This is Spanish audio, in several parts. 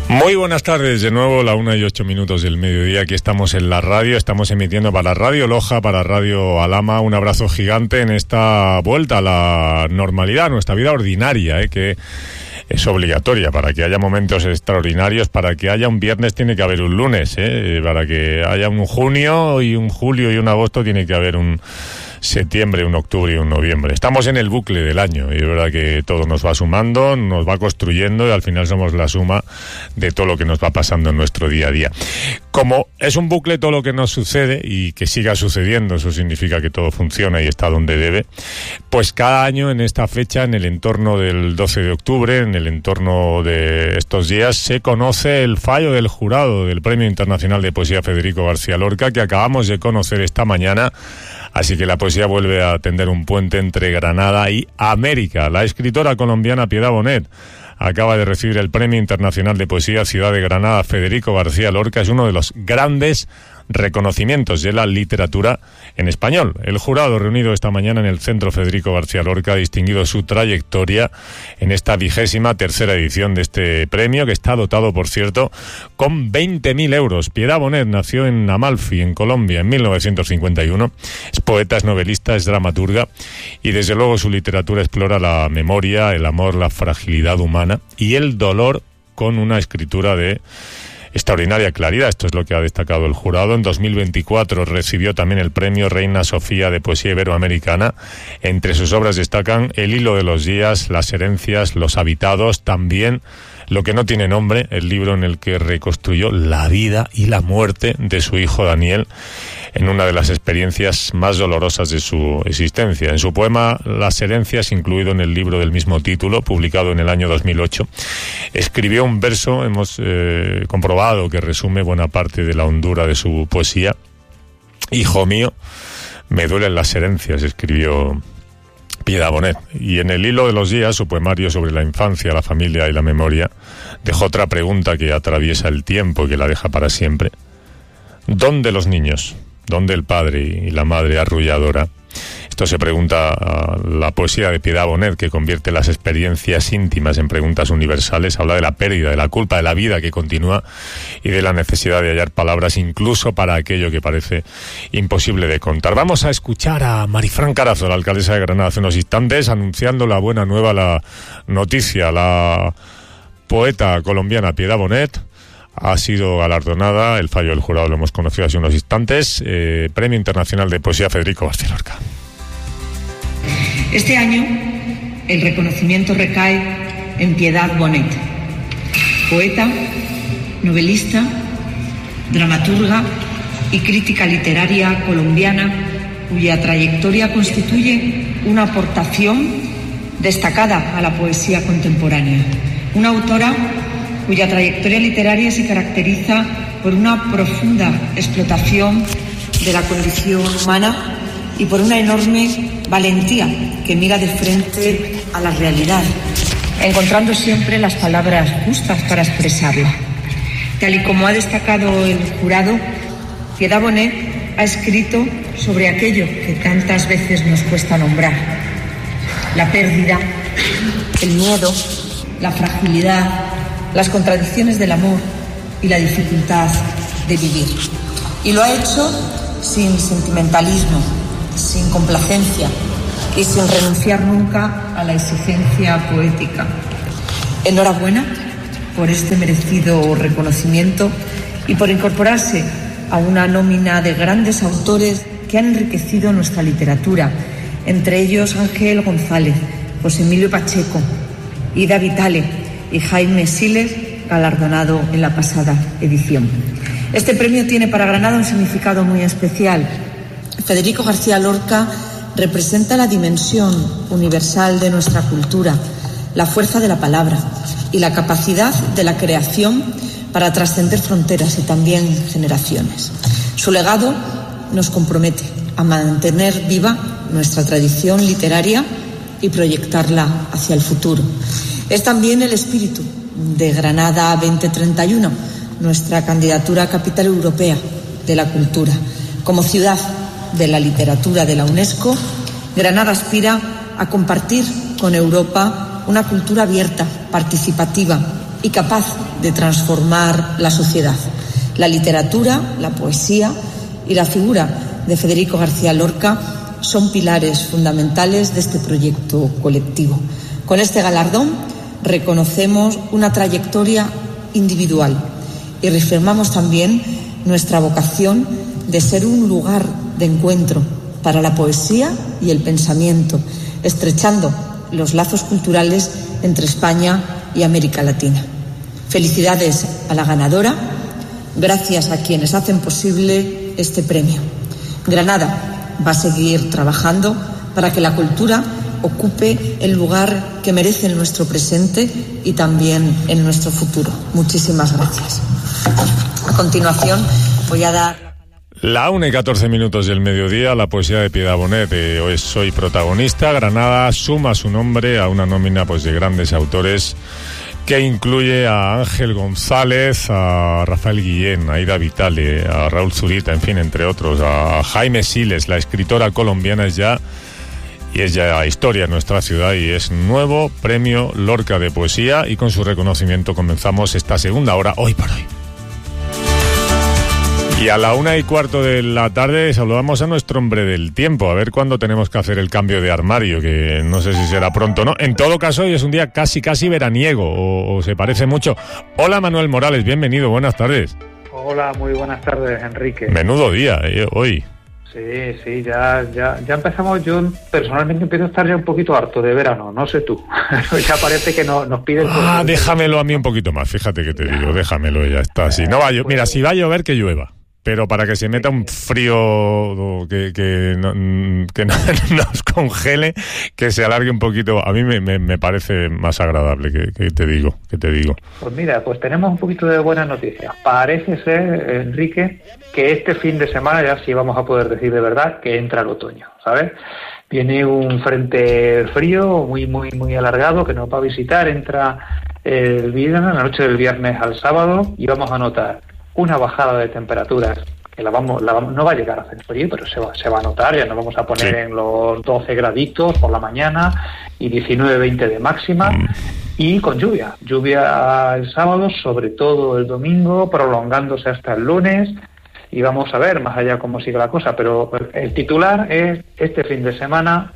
Muy buenas tardes, de nuevo, la 1:08 del mediodía. Aquí estamos en la radio, estamos emitiendo para Radio Loja, para Radio Alhama. Un abrazo gigante en esta vuelta a la normalidad, nuestra vida ordinaria, que es obligatoria. Para que haya momentos extraordinarios, para que haya un viernes tiene que haber un lunes, para que haya un junio y un julio y un agosto tiene que haber un septiembre, un octubre y un noviembre. Estamos en el bucle del año y es verdad que todo nos va sumando, nos va construyendo y al final somos la suma de todo lo que nos va pasando en nuestro día a día. Como es un bucle todo lo que nos sucede y que siga sucediendo, eso significa que todo funciona y está donde debe, pues cada año en esta fecha, en el entorno del 12 de octubre, en el entorno de estos días, se conoce el fallo del jurado del Premio Internacional de Poesía Federico García Lorca, que acabamos de conocer esta mañana. Así que la poesía vuelve a tender un puente entre Granada y América. La escritora colombiana Piedad Bonet acaba de recibir el Premio Internacional de Poesía Ciudad de Granada Federico García Lorca. Es uno de los grandes reconocimientos de la literatura en español. El jurado reunido esta mañana en el Centro Federico García Lorca ha distinguido su trayectoria en esta 23ª edición de este premio, que está dotado, por cierto, con 20.000 euros. Piedad Bonet nació en Amalfi, en Colombia, en 1951. Es poeta, es novelista, es dramaturga y desde luego su literatura explora la memoria, el amor, la fragilidad humana y el dolor con una escritura de extraordinaria claridad. Esto es lo que ha destacado el jurado. En 2024 recibió también el premio Reina Sofía de Poesía Iberoamericana. Entre sus obras destacan El hilo de los días, Las herencias, Los habitados, también Lo que no tiene nombre, el libro en el que reconstruyó la vida y la muerte de su hijo Daniel en una de las experiencias más dolorosas de su existencia. En su poema Las herencias, incluido en el libro del mismo título, publicado en el año 2008, escribió un verso, hemos comprobado que resume buena parte de la hondura de su poesía. Hijo mío, me duelen las herencias, escribió Piedad Bonet. Y en El hilo de los días, su poemario sobre la infancia, la familia y la memoria, dejó otra pregunta que atraviesa el tiempo y que la deja para siempre. ¿Dónde los niños? ¿Dónde el padre y la madre arrulladora? Esto se pregunta la poesía de Piedad Bonet, que convierte las experiencias íntimas en preguntas universales. Habla de la pérdida, de la culpa, de la vida que continúa y de la necesidad de hallar palabras incluso para aquello que parece imposible de contar. Vamos a escuchar a Marifran Carazo, la alcaldesa de Granada, hace unos instantes, anunciando la buena nueva, la noticia. La poeta colombiana Piedad Bonet ha sido galardonada, el fallo del jurado lo hemos conocido hace unos instantes, Premio Internacional de Poesía Federico García Lorca. Este año el reconocimiento recae en Piedad Bonet, poeta, novelista, dramaturga y crítica literaria colombiana, cuya trayectoria constituye una aportación destacada a la poesía contemporánea. Una autora cuya trayectoria literaria se caracteriza por una profunda explotación de la condición humana y por una enorme valentía que mira de frente a la realidad, encontrando siempre las palabras justas para expresarla. Tal y como ha destacado el jurado, Piedad Bonet ha escrito sobre aquello que tantas veces nos cuesta nombrar: la pérdida, el miedo, la fragilidad, las contradicciones del amor y la dificultad de vivir. Y lo ha hecho sin sentimentalismo, sin complacencia y sin renunciar nunca a la exigencia poética. Enhorabuena por este merecido reconocimiento y por incorporarse a una nómina de grandes autores que han enriquecido nuestra literatura, entre ellos Ángel González, José Emilio Pacheco, Ida Vitale y Jaime Siles, galardonado en la pasada edición. Este premio tiene para Granada un significado muy especial. Federico García Lorca representa la dimensión universal de nuestra cultura, la fuerza de la palabra y la capacidad de la creación para trascender fronteras y también generaciones. Su legado nos compromete a mantener viva nuestra tradición literaria y proyectarla hacia el futuro. Es también el espíritu de Granada 2031, nuestra candidatura a Capital Europea de la Cultura. Como ciudad de la literatura de la UNESCO, Granada aspira a compartir con Europa una cultura abierta, participativa y capaz de transformar la sociedad. La literatura, la poesía y la figura de Federico García Lorca son pilares fundamentales de este proyecto colectivo. Con este galardón reconocemos una trayectoria individual y reafirmamos también nuestra vocación de ser un lugar de encuentro para la poesía y el pensamiento, estrechando los lazos culturales entre España y América Latina. Felicidades a la ganadora, gracias a quienes hacen posible este premio. Granada va a seguir trabajando para que la cultura ocupe el lugar que merece en nuestro presente y también en nuestro futuro. Muchísimas gracias. A continuación voy a dar... La 1:14 del mediodía, la poesía de Piedad Bonet. Hoy soy protagonista. Granada suma su nombre a una nómina pues de grandes autores que incluye a Ángel González, a Rafael Guillén, a Aida Vitale, a Raúl Zurita, en fin, entre otros, a Jaime Siles. La escritora colombiana es ya historia en nuestra ciudad y es nuevo premio Lorca de poesía, y con su reconocimiento comenzamos esta segunda hora, hoy por hoy. Y a la 1:15 de la tarde saludamos a nuestro hombre del tiempo, a ver cuándo tenemos que hacer el cambio de armario, que no sé si será pronto o no. En todo caso, hoy es un día casi veraniego, o se parece mucho. Hola, Manuel Morales, bienvenido, buenas tardes. Hola, muy buenas tardes, Enrique. Menudo día, hoy. Sí, ya empezamos. Yo personalmente empiezo a estar ya un poquito harto de verano, no sé tú. Ya parece que nos pide el... déjamelo a mí un poquito más, fíjate que te digo, déjamelo, ya está. Si no va a llover, mira, si va a llover, que llueva. Pero para que se meta un frío que nos congele, que se alargue un poquito, a mí me parece más agradable, que te digo. Pues mira, pues tenemos un poquito de buenas noticias. Parece ser, Enrique, que este fin de semana ya sí vamos a poder decir de verdad que entra el otoño, ¿sabes? Viene un frente frío muy alargado que nos va a visitar, entra el viernes, la noche del viernes al sábado, y vamos a notar una bajada de temperaturas que no va a llegar a hacer frío, pero se va a notar. Ya nos vamos a poner en los 12 graditos por la mañana y 19-20 de máxima, y con lluvia el sábado, sobre todo el domingo, prolongándose hasta el lunes, y vamos a ver más allá cómo sigue la cosa. Pero el titular es este fin de semana,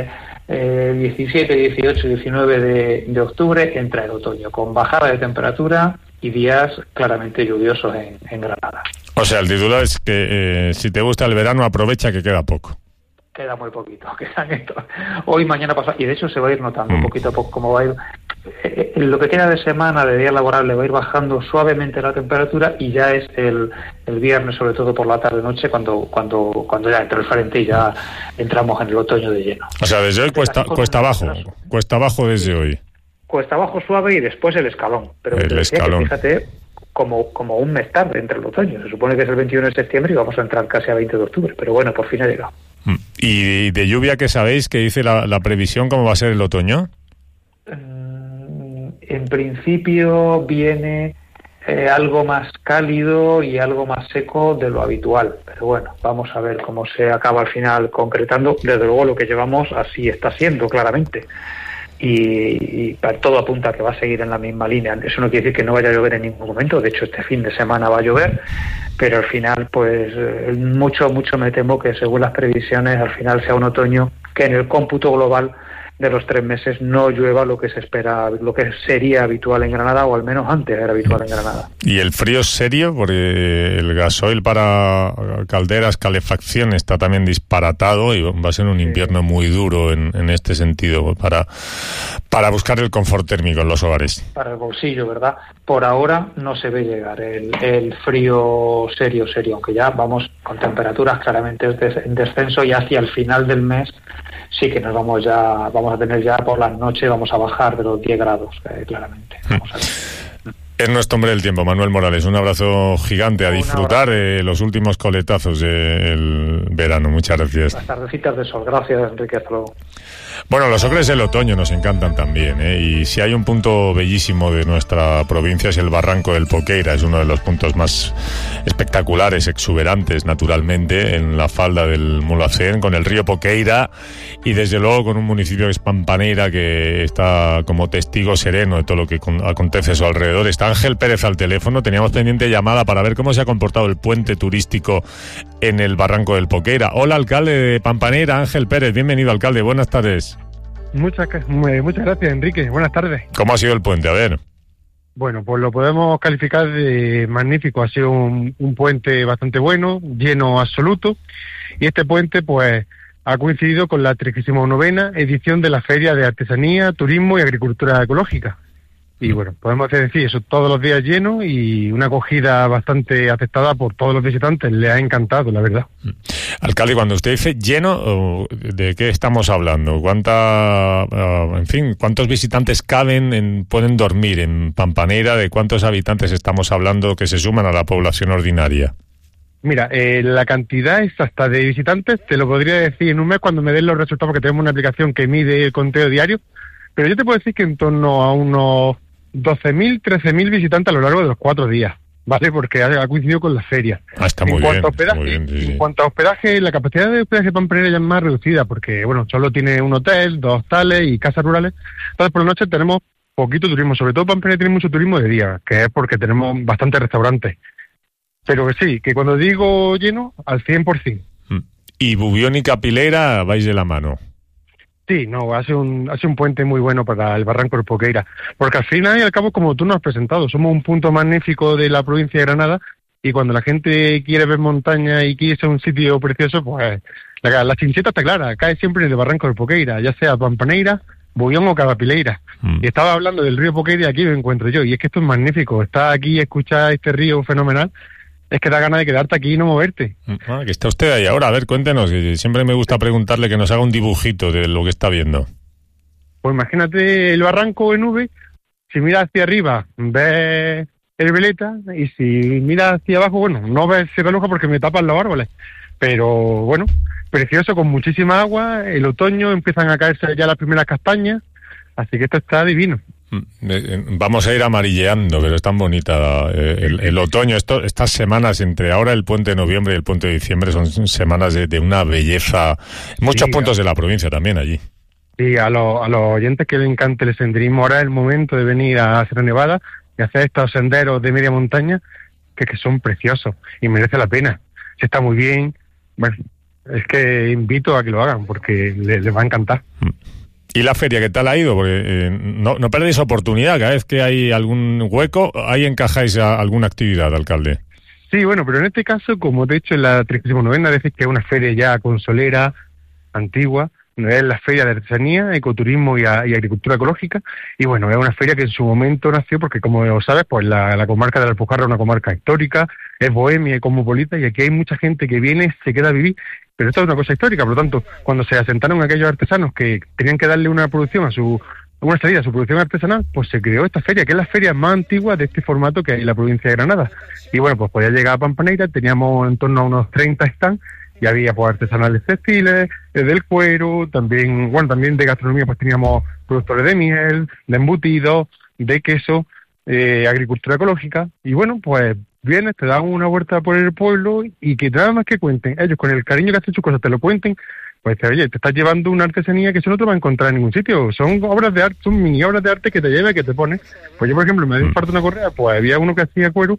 17, 18 y 19 de octubre, entra el otoño, con bajada de temperatura y días claramente lluviosos en Granada. O sea, el titular es que si te gusta el verano, aprovecha que queda poco. Queda muy poquito, quedan hoy, mañana, pasado, y de hecho se va a ir notando poquito a poco cómo va a ir. Lo que queda de semana, de día laborable, va a ir bajando suavemente la temperatura, y ya es el viernes, sobre todo por la tarde-noche, cuando ya entra el frente y ya entramos en el otoño de lleno. O sea, desde hoy cuesta abajo desde hoy. Cuesta abajo suave y después el escalón. Pero el escalón. Que, fíjate, como un mes tarde entre el otoño. Se supone que es el 21 de septiembre y vamos a entrar casi a 20 de octubre. Pero bueno, por fin ha llegado. ¿Y de lluvia qué sabéis? ¿Qué dice la previsión? ¿Cómo va a ser el otoño? En principio viene algo más cálido y algo más seco de lo habitual. Pero bueno, vamos a ver cómo se acaba al final concretando. Desde luego lo que llevamos así está siendo, claramente. Y todo apunta a que va a seguir en la misma línea. Eso no quiere decir que no vaya a llover en ningún momento. De hecho, este fin de semana va a llover, pero al final, pues mucho me temo que, según las previsiones, al final sea un otoño que en el cómputo global de los 3 meses no llueva lo que se espera, lo que sería habitual en Granada, o al menos antes era habitual en Granada. ¿Y el frío es serio? Porque el gasoil para calderas, calefacción, está también disparatado, y va a ser un invierno muy duro en este sentido, para buscar el confort térmico en los hogares. Para el bolsillo, ¿verdad? Por ahora no se ve llegar el frío serio, aunque ya vamos con temperaturas claramente en descenso, y hacia el final del mes sí que vamos a tener ya por las noches, vamos a bajar de los 10 grados, claramente. Vamos a ver. Es nuestro hombre del tiempo, Manuel Morales. Un abrazo gigante, a disfrutar los últimos coletazos del verano. Muchas gracias. Las tardecitas de sol. Gracias, Enrique. Hasta luego. Bueno, los ocres del otoño nos encantan también, ¿eh? Y si hay un punto bellísimo de nuestra provincia es el Barranco del Poqueira. Es uno de los puntos más espectaculares, exuberantes, naturalmente, en la falda del Mulhacén, con el río Poqueira y desde luego con un municipio que es Pampaneira, que está como testigo sereno de todo lo que acontece a su alrededor. Está Ángel Pérez al teléfono. Teníamos pendiente llamada para ver cómo se ha comportado el puente turístico en el Barranco del Poqueira. Hola, alcalde de Pampaneira, Ángel Pérez. Bienvenido, alcalde. Buenas tardes. Muchas gracias, Enrique. Buenas tardes. ¿Cómo ha sido el puente? A ver. Bueno, pues lo podemos calificar de magnífico. Ha sido un puente bastante bueno, lleno absoluto. Y este puente, pues, ha coincidido con la 39ª edición de la Feria de Artesanía, Turismo y Agricultura Ecológica. Y bueno, podemos decir eso, todos los días lleno y una acogida bastante aceptada por todos los visitantes. Le ha encantado, la verdad. Alcalde, cuando usted dice lleno, ¿de qué estamos hablando? ¿Cuántos visitantes pueden dormir en Pampaneira? ¿De cuántos habitantes estamos hablando que se suman a la población ordinaria? Mira, la cantidad exacta de visitantes te lo podría decir en un mes cuando me den los resultados, porque tenemos una aplicación que mide el conteo diario, pero yo te puedo decir que en torno a unos 12.000, 13.000 visitantes a lo largo de los 4 días, ¿vale? Porque ha coincidido con la feria. Está muy bien. En cuanto a hospedaje, la capacidad de hospedaje de Pampaneira ya es más reducida, porque, bueno, solo tiene un hotel, 2 hostales y casas rurales. Entonces, por la noche tenemos poquito turismo, sobre todo Pampaneira tiene mucho turismo de día, que es porque tenemos bastantes restaurantes. Pero que sí, que cuando digo lleno, al 100%. ¿Y Bubión y Capilera vais de la mano? Sí, no, hace un puente muy bueno para el Barranco del Poqueira, porque al final y al cabo, como tú nos has presentado, somos un punto magnífico de la provincia de Granada, y cuando la gente quiere ver montaña y quiere ser un sitio precioso, pues la chincheta está clara, cae siempre en el Barranco del Poqueira, ya sea Pampaneira, Bubión o Cabapileira. Y estaba hablando del río Poqueira, aquí lo encuentro yo, y es que esto es magnífico, estar aquí y escuchar este río fenomenal, es que da ganas de quedarte aquí y no moverte. Que está usted ahí ahora. A ver, cuéntenos. Siempre me gusta preguntarle que nos haga un dibujito de lo que está viendo. Pues imagínate el barranco en V. Si miras hacia arriba, ves el Veleta. Y si miras hacia abajo, bueno, no ves Sierra Luja porque me tapan los árboles. Pero bueno, precioso, con muchísima agua. El otoño empiezan a caerse ya las primeras castañas. Así que esto está divino. Vamos a ir amarilleando, pero es tan bonita el otoño. Estas semanas entre ahora el puente de noviembre y el puente de diciembre son semanas de una belleza. Muchos puntos de la provincia también allí. Sí, a los oyentes que les encante el senderismo, ahora es el momento de venir a Sierra Nevada y hacer estos senderos de media montaña que son preciosos y merece la pena. Se está muy bien. Bueno, es que invito a que lo hagan porque les va a encantar. ¿Y la feria qué tal ha ido? Porque no perdéis oportunidad, cada vez que hay algún hueco, ahí encajáis alguna actividad, alcalde. Sí, bueno, pero en este caso, como te he dicho en la 39ª, decís que es una feria ya consolera, antigua, es la feria de artesanía, ecoturismo y agricultura ecológica, y bueno, es una feria que en su momento nació porque, como sabes, pues la comarca de la Alpujarra es una comarca histórica, es bohemia y cosmopolita, y aquí hay mucha gente que viene, se queda a vivir. Pero esto es una cosa histórica, por lo tanto, cuando se asentaron aquellos artesanos que tenían que darle una salida a su producción artesanal, pues se creó esta feria, que es la feria más antigua de este formato que hay en la provincia de Granada. Y bueno, pues podía llegar a Pampaneira, teníamos en torno a unos 30 stands, y había pues artesanales textiles, del cuero, también de gastronomía, pues teníamos productores de miel, de embutidos, de queso, agricultura ecológica, y bueno, pues vienes, te dan una vuelta por el pueblo y que nada más que cuenten, ellos con el cariño que hacen sus cosas te lo cuenten, pues oye, te estás llevando una artesanía que eso no te va a encontrar en ningún sitio, son obras de arte, son mini obras de arte que te lleva y que te pone. Pues yo, por ejemplo, me dio parte una correa, pues había uno que hacía cuero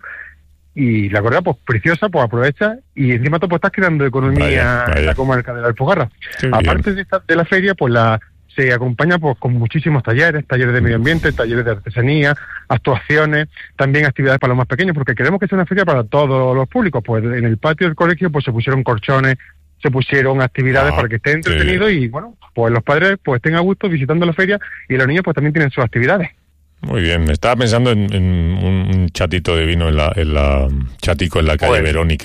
y la correa pues preciosa, pues aprovecha y encima tú pues estás creando economía en la comarca de la Alpujarra. Aparte de la feria, pues se acompaña pues con muchísimos talleres de medio ambiente, talleres de artesanía, actuaciones, también actividades para los más pequeños, porque queremos que sea una feria para todos los públicos. Pues en el patio del colegio pues se pusieron colchones, se pusieron actividades para que esté entretenido y bueno, pues los padres pues estén a gusto visitando la feria y los niños pues también tienen sus actividades. Muy bien, estaba pensando en un chatito de vino en la Chatico en la calle Verónica.